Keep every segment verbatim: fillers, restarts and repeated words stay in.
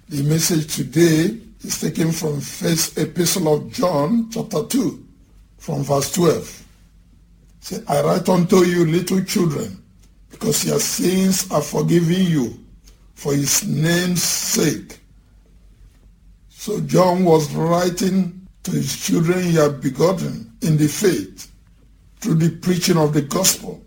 The message today is taken from First Epistle of John, chapter two, from verse twelve. Say, I write unto you, little children, because your sins are forgiven you, for his name's sake. So John was writing to his children he had begotten in the faith through the preaching of the gospel.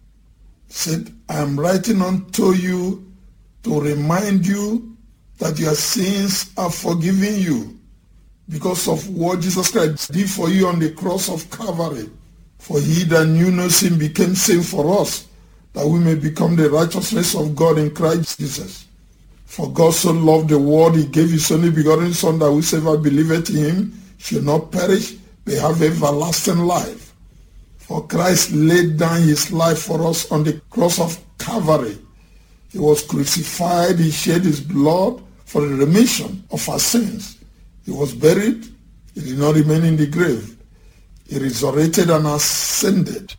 He said, I am writing unto you to remind you that your sins are forgiven you because of what Jesus Christ did for you on the cross of Calvary. For he that knew no sin became sin for us, that we may become the righteousness of God in Christ Jesus. For God so loved the world, he gave his only begotten Son, that whosoever believeth in him should not perish, but have everlasting life. For Christ laid down his life for us on the cross of Calvary. He was crucified, he shed his blood for the remission of our sins. He was buried, he did not remain in the grave. He resurrected and ascended.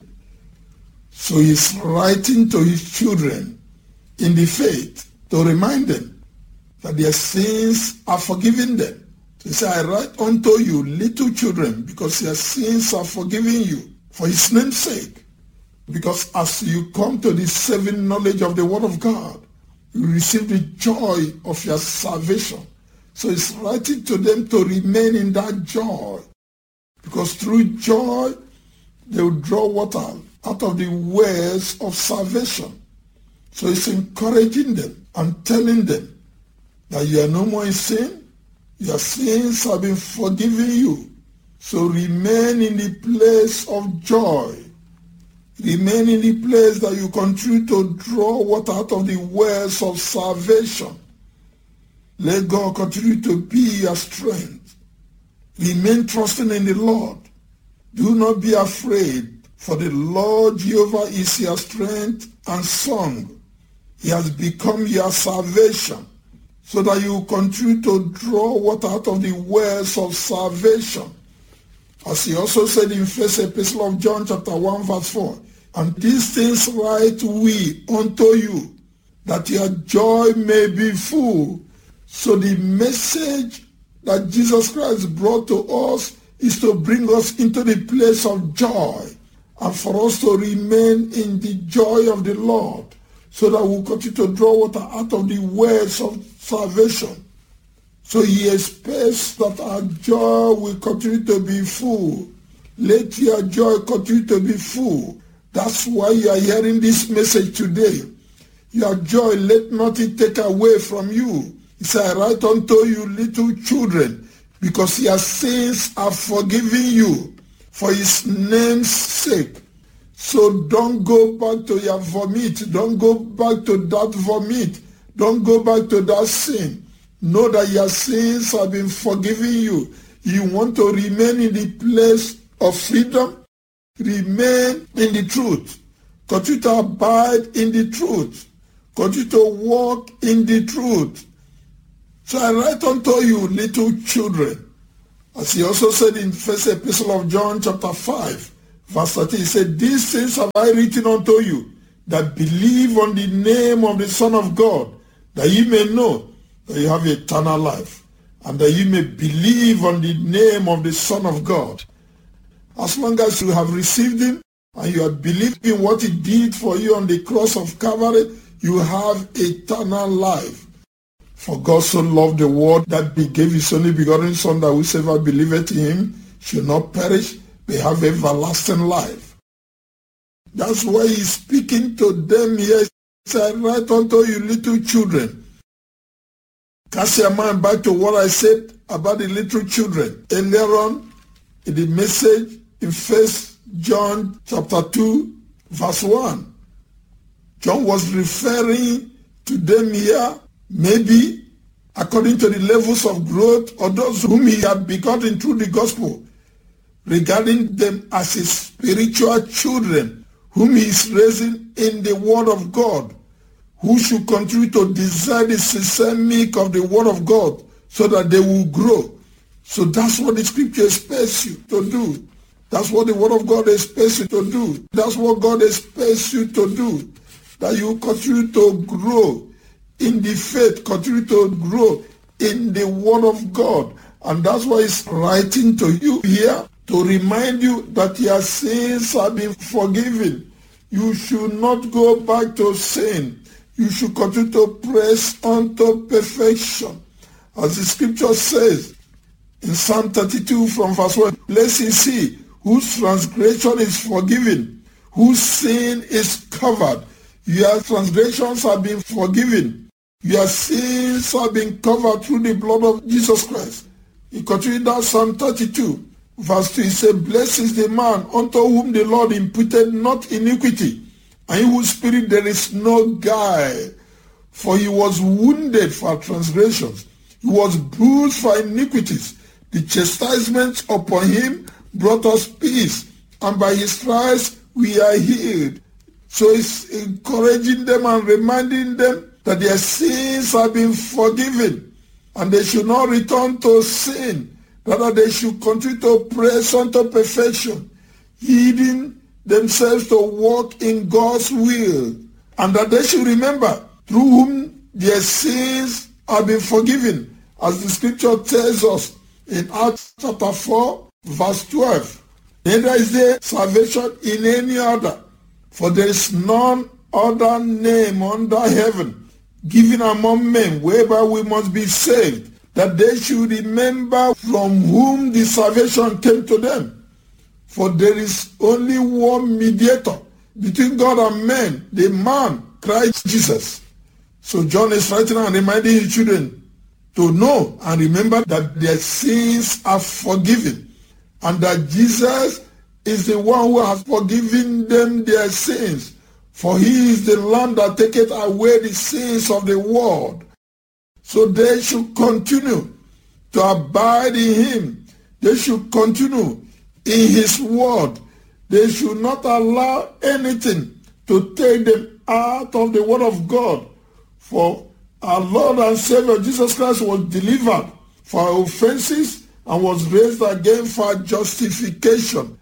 So he's writing to his children in the faith to remind them that their sins are forgiven them. So he said, I write unto you, little children, because your sins are forgiven you for his name's sake. Because as you come to the saving knowledge of the word of God, you receive the joy of your salvation. So he's writing to them to remain in that joy. Because through joy, they will draw water out of the wells of salvation. So he's encouraging them and telling them that you are no more in sin. Your sins have been forgiven you. So remain in the place of joy. Remain in the place that you continue to draw water out of the wells of salvation. Let God continue to be your strength. Remain trusting in the Lord. Do not be afraid, for the Lord Jehovah is your strength and song. He has become your salvation, so that you continue to draw water out of the wells of salvation. As he also said in First Epistle of John chapter one verse four, and these things write we unto you, that your joy may be full. So the message that Jesus Christ brought to us is to bring us into the place of joy, and for us to remain in the joy of the Lord, so that we'll continue to draw water out of the wells of salvation. So he expects that our joy will continue to be full. Let your joy continue to be full. That's why you are hearing this message today. Your joy, let nothing take away from you. He said, I write unto you, little children, because your sins are forgiven you for his name's sake. So don't go back to your vomit. Don't go back to that vomit. Don't go back to that sin. Know that your sins have been forgiven you. You want to remain in the place of freedom? Remain in the truth. Continue to abide in the truth. Continue to walk in the truth. So I write unto you, little children. As he also said in First Epistle of John chapter five, verse thirteen, he said, these things have I written unto you, that believe on the name of the Son of God, that ye may know that you have eternal life, and that ye may believe on the name of the Son of God. As long as you have received him, and you have believed in what he did for you on the cross of Calvary, you have eternal life. For God so loved the world that he gave his only begotten Son, that whosoever believeth in him should not perish, but have everlasting life. That's why he's speaking to them here. He said, I write unto you, little children. Cast your mind back to what I said about the little children earlier on in the message in First John chapter two, verse one. John was referring to them here, maybe according to the levels of growth or those whom he had begotten through the gospel, regarding them as his spiritual children, whom he is raising in the word of God, who should continue to desire the sincere milk of the word of God, so that they will grow. So that's what the scripture expects you to do. That's what the word of God expects you to do. That's what God expects you to do. That you continue to grow in the faith, continue to grow in the Word of God. And that's why he's writing to you here to remind you that your sins have been forgiven. You should not go back to sin. You should continue to press on to perfection. As the scripture says in Psalm thirty-two from verse one, blessed is he whose transgression is forgiven, whose sin is covered. Your transgressions have been forgiven. Your sins have been covered through the blood of Jesus Christ. He continued that Psalm thirty-two, verse two. He said, blessed is the man unto whom the Lord imputed not iniquity, and in whose spirit there is no guile. For he was wounded for transgressions, he was bruised for iniquities. The chastisement upon him brought us peace, and by his stripes we are healed. So he's encouraging them and reminding them that their sins have been forgiven, and they should not return to sin. Rather, they should continue to press unto perfection, yielding themselves to walk in God's will, and that they should remember through whom their sins have been forgiven, as the scripture tells us in Acts chapter four, verse twelve. Neither is there salvation in any other, for there is none other name under heaven given among men whereby we must be saved, that they should remember from whom the salvation came to them. For there is only one mediator between God and men, the man Christ Jesus. So John is writing and reminding his children to know and remember that their sins are forgiven, and that Jesus is the one who has forgiven them their sins. For he is the Lamb that taketh away the sins of the world. So they should continue to abide in him. They should continue in his word. They should not allow anything to take them out of the word of God. For our Lord and Savior Jesus Christ was delivered for our offenses and was raised again for justification.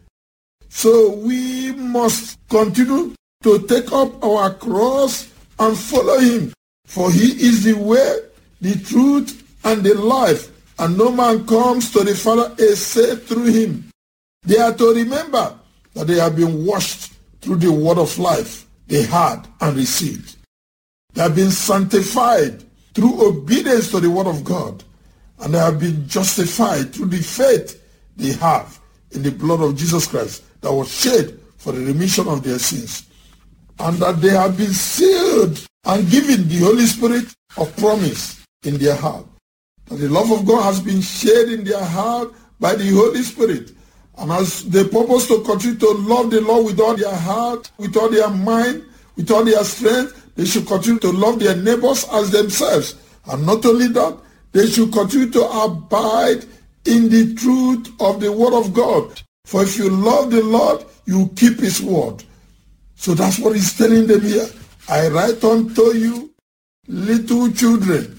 So we must continue to take up our cross and follow him. For he is the way, the truth, and the life, and no man comes to the Father except through him. They are to remember that they have been washed through the word of life they had and received. They have been sanctified through obedience to the word of God, and they have been justified through the faith they have in the blood of Jesus Christ that was shed for the remission of their sins, and that they have been sealed and given the Holy Spirit of promise in their heart. That the love of God has been shed in their heart by the Holy Spirit, and as they purpose to continue to love the Lord with all their heart, with all their mind, with all their strength, they should continue to love their neighbors as themselves. And not only that, they should continue to abide in the truth of the word of God. For if you love the Lord, you keep his word. So that's what he's telling them here. I write unto you, little children.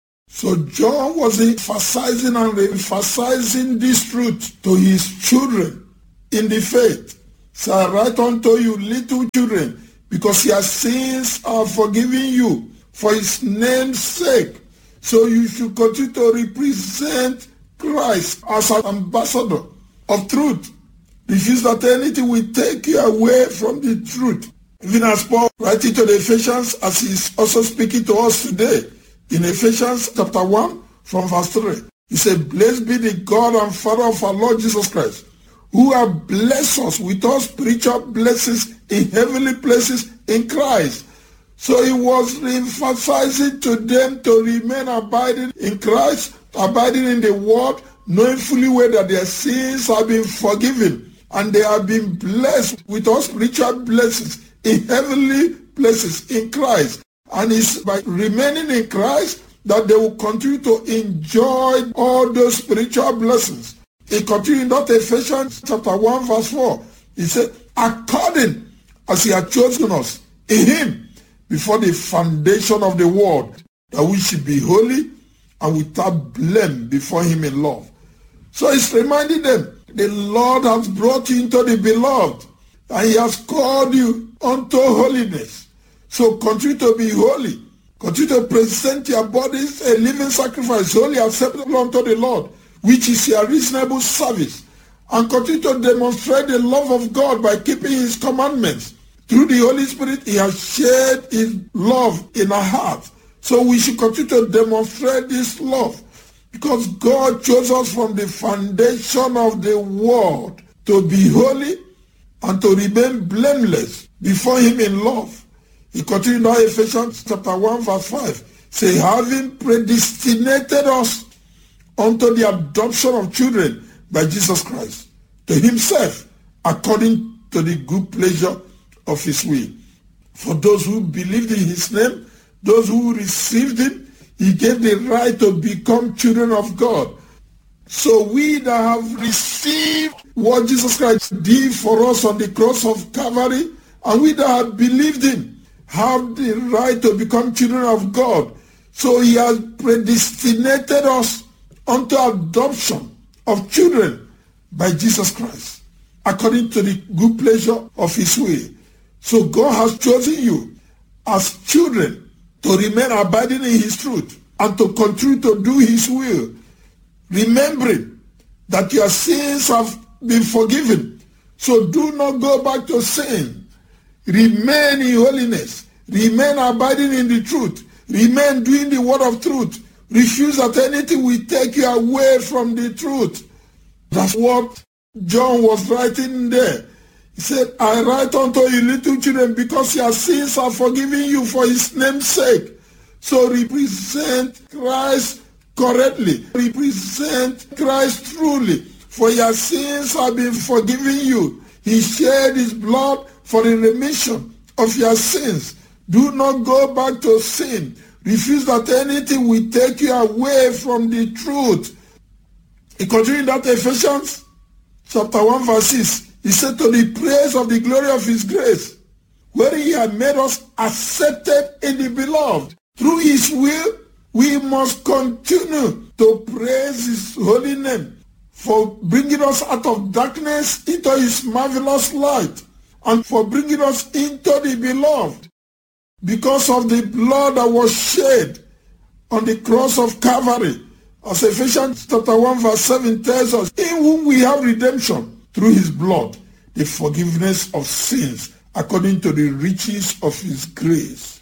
So John was emphasizing and emphasizing this truth to his children in the faith. So I write unto you, little children, because your sins are forgiven you for his name's sake. So you should continue to represent Christ as an ambassador of truth. Refuse that anything will take you away from the truth. Even as Paul writing to the Ephesians, as he is also speaking to us today, in Ephesians chapter one from verse three, he said, blessed be the God and Father of our Lord Jesus Christ, who have blessed us with all spiritual blessings in heavenly places in Christ. So he was emphasizing to them to remain abiding in Christ, abiding in the word, knowing fully well that their sins have been forgiven, and they have been blessed with all spiritual blessings in heavenly places in Christ. And it's by remaining in Christ that they will continue to enjoy all those spiritual blessings. He continued in that Ephesians chapter one verse four. He said, according as he had chosen us in him before the foundation of the world, that we should be holy and without blame before him in love. So he's reminding them, the Lord has brought you into the beloved, and he has called you unto holiness. So continue to be holy Continue to present your bodies a living sacrifice, wholly acceptable unto the Lord, which is your reasonable service. And continue to demonstrate the love of God by keeping his commandments. Through the Holy Spirit, he has shared his love in our hearts. So we should continue to demonstrate this love, because God chose us from the foundation of the world to be holy and to remain blameless before him in love. He continued now, Ephesians chapter one verse five, say, having predestinated us unto the adoption of children by Jesus Christ, to himself, according to the good pleasure of his will. For those who believed in his name, those who received him, he gave the right to become children of God. So we that have received what Jesus Christ did for us on the cross of Calvary, and we that have believed him, have the right to become children of God. So he has predestinated us unto adoption of children by Jesus Christ, according to the good pleasure of his will. So God has chosen you as children to remain abiding in his truth and to continue to do his will, remembering that your sins have been forgiven. So do not go back to sin. Remain in holiness. Remain abiding in the truth. Remain doing the word of truth. Refuse that anything will take you away from the truth. That's what John was writing there. He said, I write unto you little children, because your sins are forgiven you for his name's sake. So represent Christ correctly. Represent Christ truly. For your sins have been forgiven you. He shed his blood for the remission of your sins. Do not go back to sin. Refuse that anything will take you away from the truth. He continued that Ephesians chapter one verse six. He said, to the praise of the glory of his grace, where he had made us accepted in the beloved. Through his will, we must continue to praise his holy name for bringing us out of darkness into his marvelous light, and for bringing us into the beloved, because of the blood that was shed on the cross of Calvary. As Ephesians chapter one verse seven tells us, in whom we have redemption through his blood, the forgiveness of sins, according to the riches of his grace.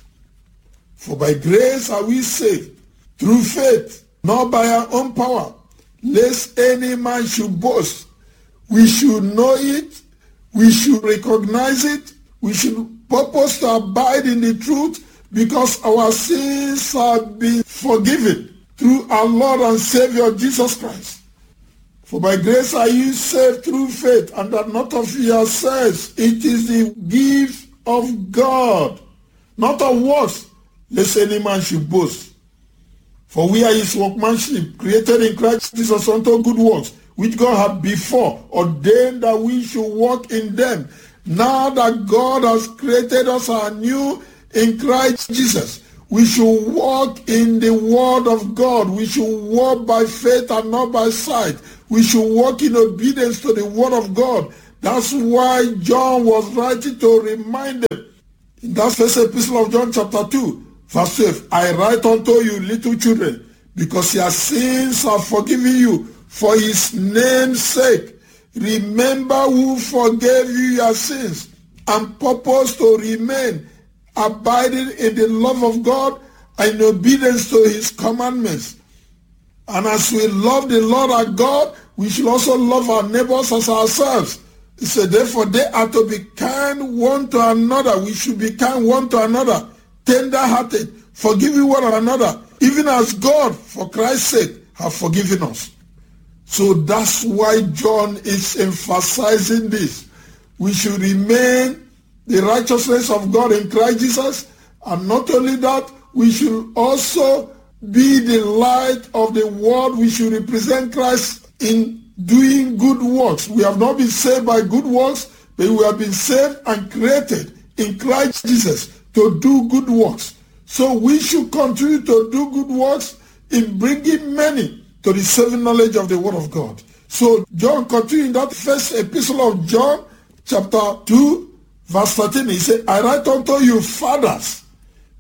For by grace are we saved, through faith, not by our own power, lest any man should boast. We should know it, we should recognize it, we should purpose to abide in the truth, because our sins have been forgiven through our Lord and Savior Jesus Christ. For by grace are you saved through faith, and that not of yourselves. It is the gift of God, not of works, lest any man should boast. For we are his workmanship, created in Christ Jesus unto good works, which God had before ordained that we should walk in them. Now that God has created us anew in Christ Jesus, we should walk in the word of God. We should walk by faith and not by sight. We should walk in obedience to the word of God. That's why John was writing to remind them. In that first epistle of John chapter two, verse twelve, I write unto you little children, because your sins are forgiven you for his name's sake. Remember who forgave you your sins, and purpose to remain abiding in the love of God and in obedience to his commandments. And as we love the Lord our God, we should also love our neighbors as ourselves. He said, therefore they are to be kind one to another. We should be kind one to another, tender-hearted, forgiving one another, even as God, for Christ's sake, have forgiven us. So that's why John is emphasizing this. We should remain the righteousness of God in Christ Jesus, and not only that, we should also be the light of the world. We should represent Christ in doing good works. We have not been saved by good works, but we have been saved and created in Christ Jesus to do good works. So we should continue to do good works in bringing many to the saving knowledge of the word of God. So John continued that first epistle of John, chapter two, verse thirteen, he said, I write unto you, fathers,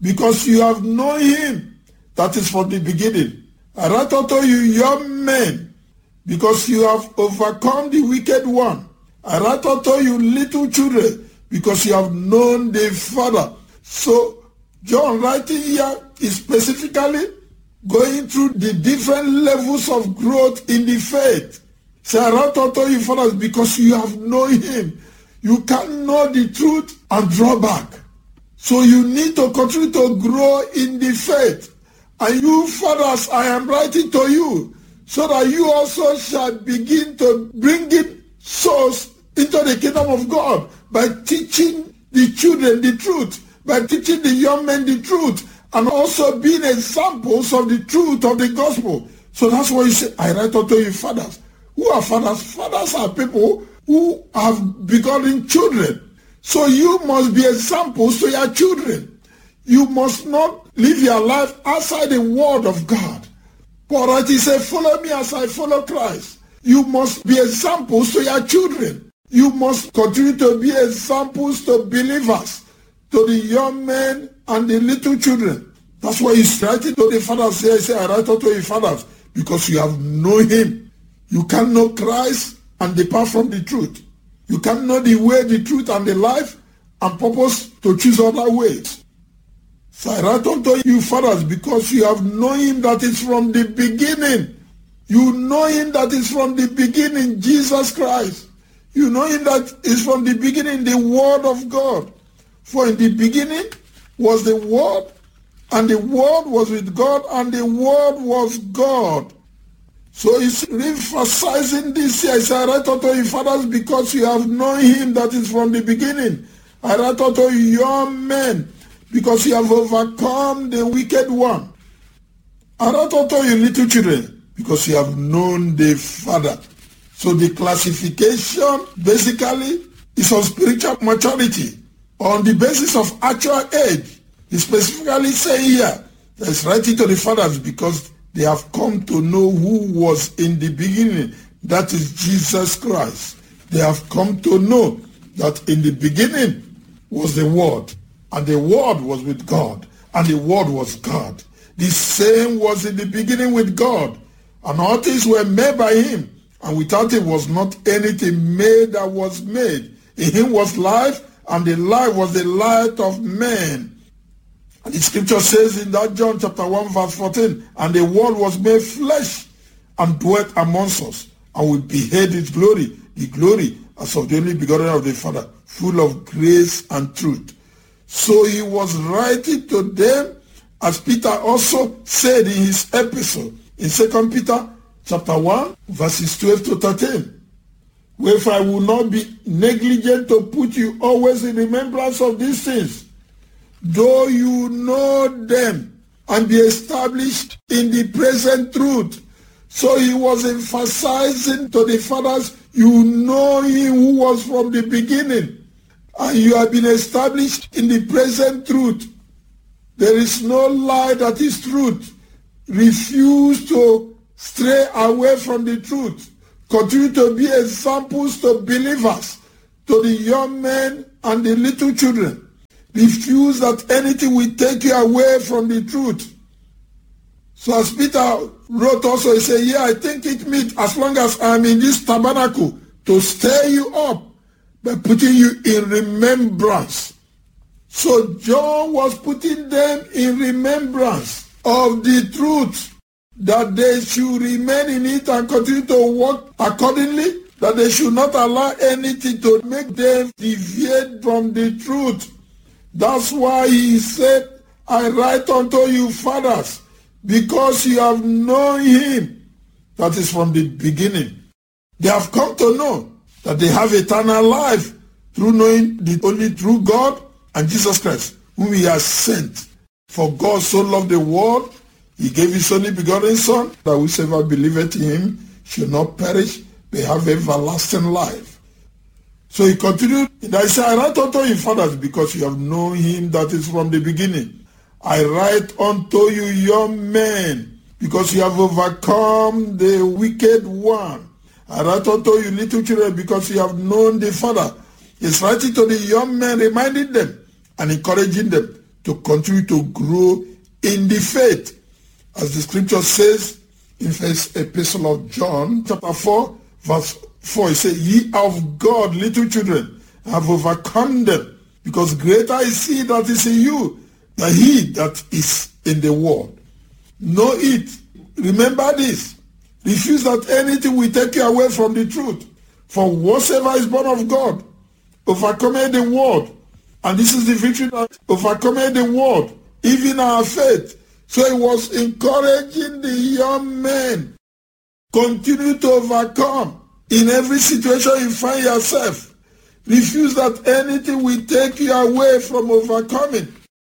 because you have known him that is from the beginning. I write unto you, young men, because you have overcome the wicked one. I write unto you, little children, because you have known the Father. So John writing here is specifically going through the different levels of growth in the faith. So I write unto you, fathers, because you have known him. You can know the truth and draw back. So you need to continue to grow in the faith. And you, fathers, I am writing to you, so that you also shall begin to bring in souls into the kingdom of God by teaching the children the truth, by teaching the young men the truth, and also being examples of the truth of the gospel. So that's why you say, I write unto you, fathers. Who are fathers? Fathers are people who have begotten children. So you must be examples to your children. You must not live your life outside the word of God. Paul writes, he said, follow me as I follow Christ. You must be examples to your children. You must continue to be examples to believers, to the young men and the little children. That's why he's writing to the fathers here. He said, I write unto you, fathers, because you have known him. You can't know Christ and depart from the truth. You can't know the way, the truth, and the life, and purpose to choose other ways. So I write unto you, fathers, because you have known him that is from the beginning. You know him that is from the beginning, Jesus Christ. You know him that is from the beginning, the Word of God. For in the beginning was the Word, and the Word was with God, and the Word was God. So he's emphasizing this here. He said, I write unto you, fathers, because you have known him that is from the beginning. I write unto you, young men, because you have overcome the wicked one. I write unto you, little children, because you have known the Father. So the classification basically is on spiritual maturity, on the basis of actual age. He specifically saying here that it's writing to the fathers because they have come to know who was in the beginning. That is Jesus Christ. They have come to know that in the beginning was the Word, and the Word was with God, and the Word was God. The same was in the beginning with God, and all things were made by him, and without him was not anything made that was made. In him was life, and the life was the light of men. And the scripture says in that John chapter one verse fourteen, and the word was made flesh and dwelt amongst us, and we beheld his glory, the glory as of the only begotten of the Father, full of grace and truth. So he was writing to them, as Peter also said in his epistle, in Second Peter chapter one, verses twelve to thirteen. Wherefore I will not be negligent to put you always in remembrance of these things, though you know them and be established in the present truth. So he was emphasizing to the fathers, you know him who was from the beginning, and you have been established in the present truth. There is no lie that is truth. Refuse to stray away from the truth. Continue to be examples to believers, to the young men and the little children. Refuse that anything will take you away from the truth. So as Peter wrote also, he said, yeah, I think it meet as long as I'm in this tabernacle to stir you up by putting you in remembrance. So John was putting them in remembrance of the truth, that they should remain in it and continue to walk accordingly, that they should not allow anything to make them deviate from the truth. That's why he said, I write unto you, fathers, because you have known him that is from the beginning. They have come to know that they have eternal life through knowing the only true God and Jesus Christ, whom he has sent. For God so loved the world, he gave his only begotten Son, that whosoever believeth in him should not perish, but have everlasting life. So he continued, and I say, I write unto you, fathers, because you have known him that is from the beginning. I write unto you, young men, because you have overcome the wicked one. I write unto you, little children, because you have known the Father. He's writing to the young men, reminding them and encouraging them to continue to grow in the faith. As the scripture says in first epistle of John, chapter four, verse four, it says, ye of God, little children, have overcome them, because greater is he that is in you than he that is in the world. Know it. Remember this. Refuse that anything will take you away from the truth. For whatsoever is born of God overcometh the world. And this is the victory that overcometh the world, even our faith. So he was encouraging the young men, continue to overcome in every situation you find yourself. Refuse that anything will take you away from overcoming.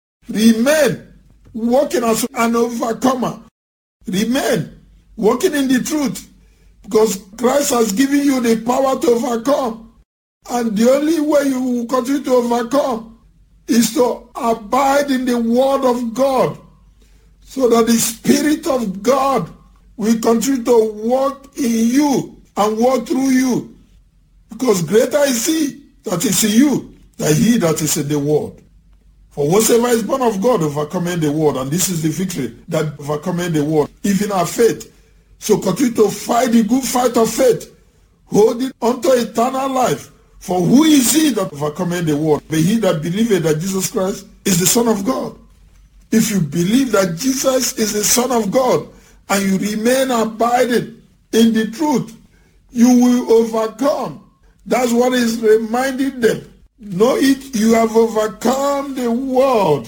Remain walking as an overcomer. Remain walking in the truth, because Christ has given you the power to overcome. And the only way you will continue to overcome is to abide in the word of God, so that the Spirit of God will continue to work in you and work through you. Because greater is he that is in you than he that is in the world. For whatsoever is born of God overcometh the world. And this is the victory that overcometh the world, even our faith. So continue to fight the good fight of faith, holding unto eternal life. For who is he that overcometh the world? But he that believeth that Jesus Christ is the Son of God. If you believe that Jesus is the Son of God and you remain abiding in the truth, you will overcome. That's what is reminding them. Know it, you have overcome the world.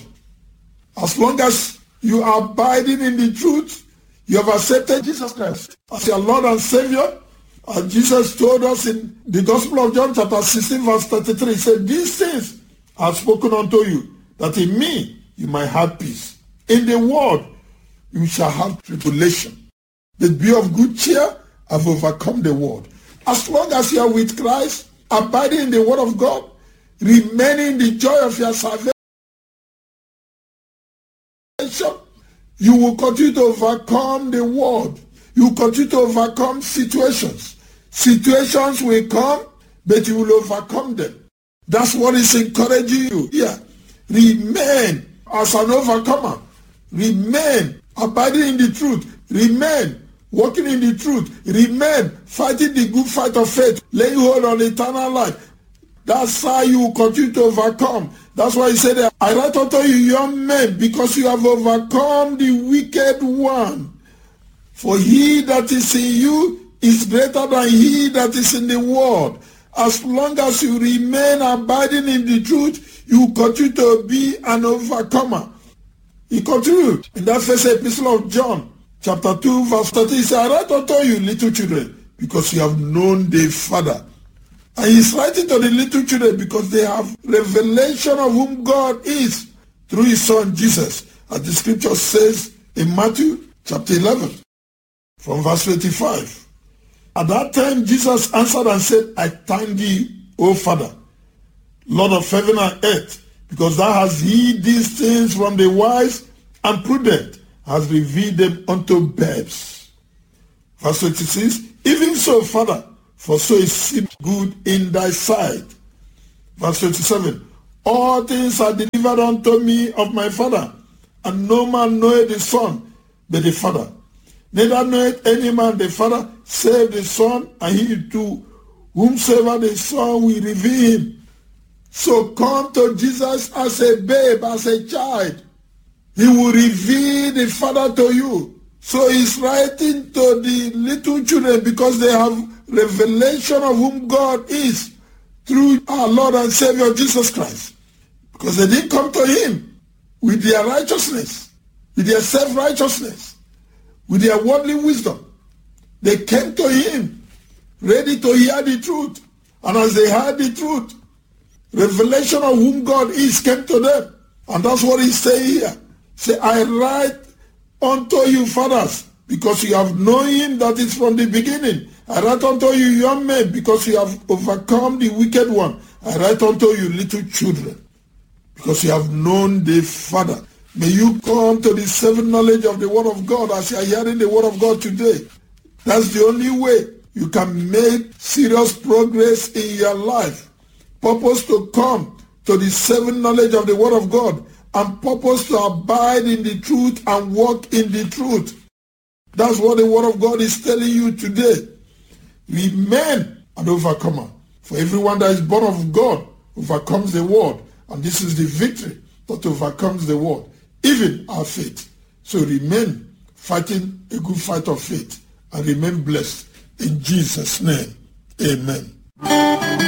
As long as you are abiding in the truth, you have accepted Jesus Christ as your Lord and Savior. And Jesus told us in the Gospel of John chapter sixteen verse thirty-three, he said, these things I have spoken unto you, that in me you might have peace. In the world you shall have tribulation. But be of good cheer, I've overcome the world. As long as you are with Christ, abiding in the word of God, remaining in the joy of your salvation, you will continue to overcome the world. You will continue to overcome situations. Situations will come, but you will overcome them. That's what is encouraging you here. Remain as an overcomer. Remain abiding in the truth. Remain walking in the truth. Remain fighting the good fight of faith, laying hold on eternal life. That's how you will continue to overcome. That's why he said that, I write unto you, young men, because you have overcome the wicked one. For he that is in you is greater than he that is in the world. As long as you remain abiding in the truth, you continue to be an overcomer. He continued in that first epistle of John, chapter two, verse thirty, he said, I write unto you, little children, because you have known the Father. And he's writing to the little children because they have revelation of whom God is through his son Jesus. As the scripture says in Matthew chapter eleven, from verse twenty-five. At that time Jesus answered and said, I thank thee, O Father, Lord of heaven and earth, because thou hast hid these things from the wise and prudent, has revealed them unto babes. Verse twenty-six, even so, Father, for so it seemed good in thy sight. Verse twenty-seven, all things are delivered unto me of my Father, and no man knoweth the Son but the Father. Neither knoweth any man the Father save the Son, and he to whomsoever the Son will reveal him. So come to Jesus as a babe, as a child. He will reveal the Father to you. So he's writing to the little children because they have revelation of whom God is through our Lord and Savior Jesus Christ. Because they didn't come to him with their righteousness, with their self-righteousness, with their worldly wisdom. They came to him ready to hear the truth. And as they heard the truth, revelation of whom God is came to them. And that's what he's saying here. Say, I write unto you, fathers, because you have known him that is from the beginning. I write unto you, young men, because you have overcome the wicked one. I write unto you, little children, because you have known the Father. May you come to the saving knowledge of the Word of God as you are hearing the Word of God today. That's the only way you can make serious progress in your life. Purpose to come to the saving knowledge of the Word of God and purpose to abide in the truth and walk in the truth. That's what the word of God is telling you today. Remain an overcomer. For everyone that is born of God overcomes the world. And this is the victory that overcomes the world, even our faith. So remain fighting a good fight of faith and remain blessed. In Jesus' name, amen.